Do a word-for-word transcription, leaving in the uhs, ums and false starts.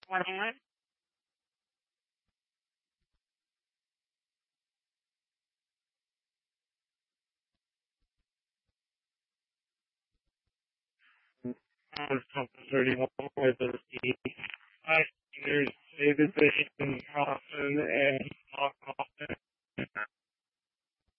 twenty-one. Um, thirty-one with the high schoolers say that they can Carlson and Mark Austin